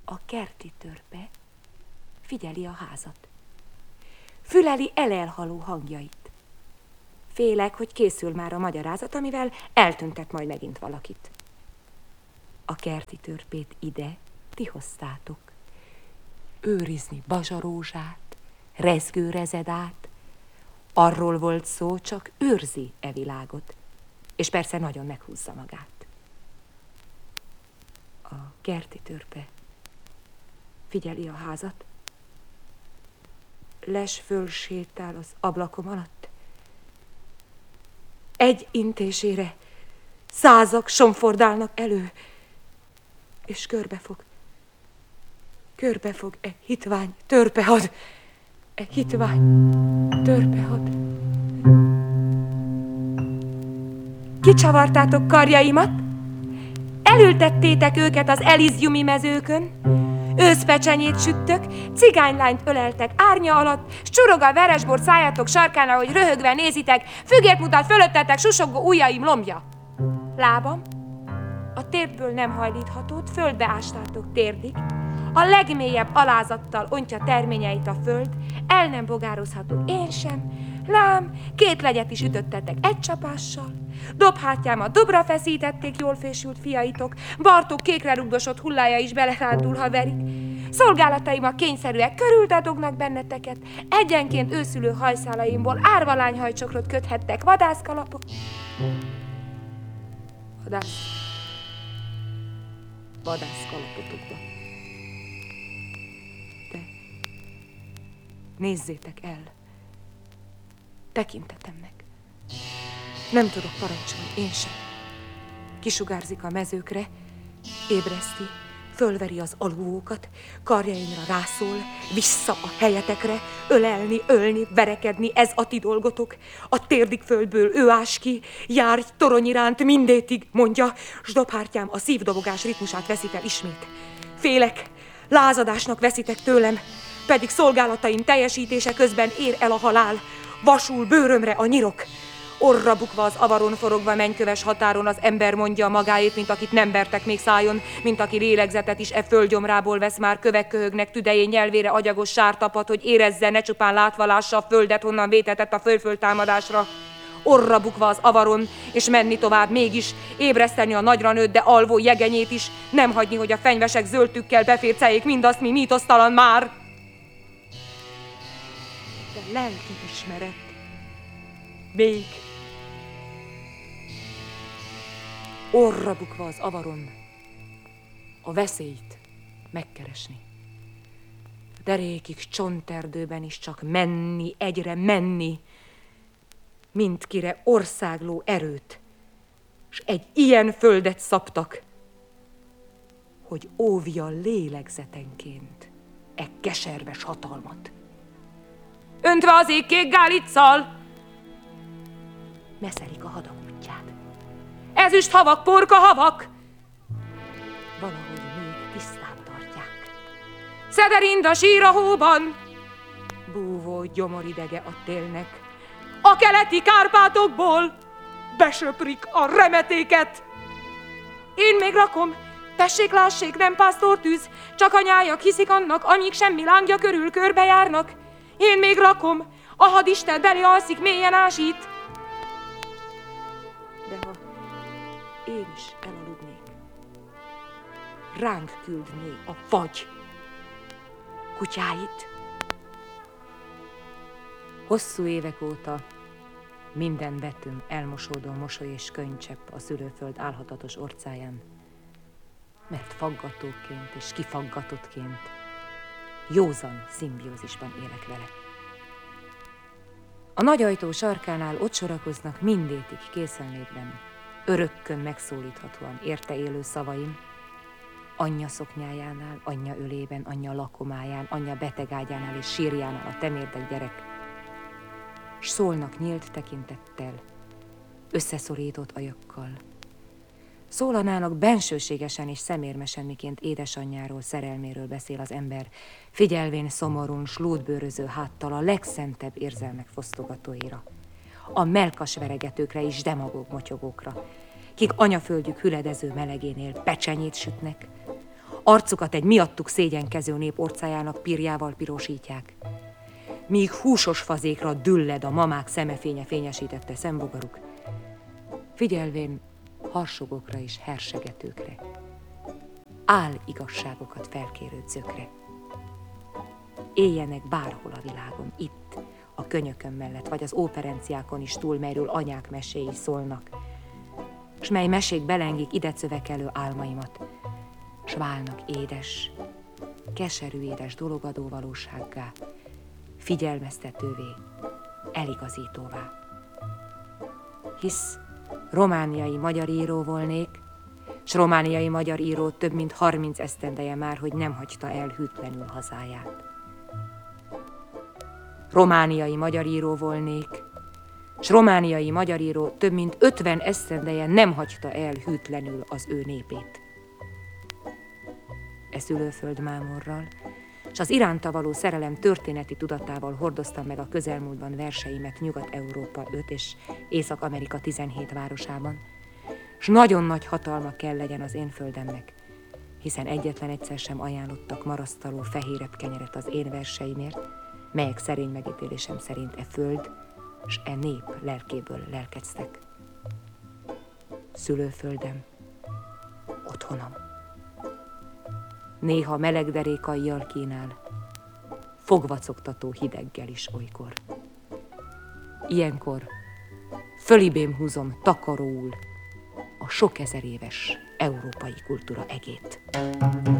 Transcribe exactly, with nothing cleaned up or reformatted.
A kerti törpe figyeli a házat. Füleli elelhaló hangjait. Félek, hogy készül már a magyarázat, amivel eltüntet majd megint valakit. A kerti törpét ide ti hoztátok. Őrizni bazsarózsát, rezgő rezedát. Arról volt szó, csak őrzi e világot. És persze nagyon meghúzza magát. A kerti törpe figyeli a házat. Les fölsétál az ablakom alatt. Egy intésére százak somfordálnak elő, és körbefog. Körbefog e hitvány törpehad. E hitvány törpehad. Kicsavartátok karjaimat? Elültettétek őket az Elysiumi mezőkön? Őszpecsenyét süttök, cigánylányt öleltek árnya alatt, s csurog a veresbort szájatok sarkán, ahogy röhögve nézitek, fügét mutat fölöttetek susogó ujjaim lombja. Lábam, a térdből nem hajlíthatót, földbe ástátok térdig, a legmélyebb alázattal ontja terményeit a föld, el nem bogározhatok én sem, lám, két legyet is ütöttetek egy csapással, dobhátjámat dobra feszítették jól fésült fiaitok, Bartók kékre rugdosott hullája is belerándul, ha verik. Szolgálataimak kényszerűek körültadognak benneteket, egyenként őszülő hajszálaimból árvalányhajcsokrot köthettek vadászkalapok. Vadász... vadászkalapotokba. De nézzétek el tekintetemnek. Nem tudok parancsolni, én sem. Kisugárzik a mezőkre, ébreszti, fölveri az alvókat, karjaimra rászól, vissza a helyetekre, ölelni, ölni, verekedni, ez a ti dolgotok. A térdig földből ő ás ki, járj torony iránt mindétig, mondja, s dobhártyám a szívdobogás ritmusát veszi fel ismét. Félek, lázadásnak veszitek tőlem, pedig szolgálataim teljesítése közben ér el a halál, vasul bőrömre a nyirok. Orra bukva az avaron forogva mennyköves határon az ember mondja magáét, mint akit nem vertek még szájon, mint aki lélegzetet is e földgyomrából vesz, már kövek köhögnek tüdején, nyelvére agyagos sártapad, hogy érezze, ne csupán látva lássa a földet, honnan vétetett a földföldtámadásra. Orra bukva az avaron, és menni tovább mégis, ébreszteni a nagyra nőtt, de alvó jegenyét is, nem hagyni, hogy a fenyvesek zöldtükkel beférceljék mindazt, mi mítosztalan már. De lelki ismeret még orra bukva az avaron a veszélyt megkeresni. Derékig csonterdőben is csak menni, egyre menni, mindkire országló erőt, s egy ilyen földet szabtak, hogy óvja lélegzetenként e keserves hatalmat. Öntve az ég kék gálicccal, meszelik a hadak útját. Ezüst havak, porka havak, valahogy még tisztán tartják. Szederind a sír a hóban, búvó gyomoridege a télnek. A keleti Kárpátokból besöprik a remetéket. Én még rakom, tessék, lássék, nem pásztortűz, csak a nyájak hiszik annak, amíg semmi lángja körül körbejárnak. Én még rakom, a hadisten belé alszik, mélyen ásít. De ha én is elaludnék, ránk küldné a fagy kutyáit. Hosszú évek óta minden betűm elmosódó mosoly és könycsepp a szülőföld álhatatos orcáján, mert faggatóként és kifaggatottként józan szimbiózisban élek vele. A nagy ajtó sarkánál ott sorakoznak mindétig készenlétben, örökkön megszólíthatóan érte élő szavaim, anyja szoknyájánál, anyja ölében, anyja lakomáján, anyja betegágyánál és sírjánál a temérdek gyerek, s szólnak nyílt tekintettel, összeszorított ajakkal. Szólanának bensőségesen és szemérmesen, miként édesanyjáról, szerelméről beszél az ember, figyelvén szomorún, slúdbőröző háttal a legszentebb érzelmek fosztogatóira, a melkas veregetőkre és demagóg motyogókra, kik anyaföldjük hüledező melegénél pecsenyét sütnek, arcukat egy miattuk szégyenkező nép orcájának pirjával pirosítják, míg húsos fazékra dülled a mamák szemefénye fényesítette szembogaruk, figyelvén harsogokra és hersegetőkre, áll igazságokat felkérő zökre. Éljenek bárhol a világon, itt, a könyökön mellett, vagy az óperenciákon is túl, melyről anyák meséi szólnak, s mely mesék belengik ide cövekelő álmaimat, s válnak édes, keserű édes dologadó valósággá, figyelmeztetővé, eligazítóvá. Hisz romániai magyar író volnék, s romániai magyar író több mint harminc esztendeje már, hogy nem hagyta el hűtlenül hazáját. Romániai magyar író volnék, s romániai magyar író több mint ötven esztendeje nem hagyta el hűtlenül az ő népét. E szülőföld mámorral, s az iránta való szerelem történeti tudatával hordoztam meg a közelmúltban verseimet Nyugat-Európa öt és Észak-Amerika tizenhét városában, s nagyon nagy hatalma kell legyen az én földemnek, hiszen egyetlen egyszer sem ajánlottak marasztaló fehérebb kenyeret az én verseimért, melyek szerény megítélésem szerint e föld s e nép lelkéből lelkeztek. Szülőföldem, otthonom. Néha meleg derékaival kínál, fogvacogtató hideggel is olykor. Ilyenkor fölibém húzom takaróul a sok ezer éves európai kultúra egét.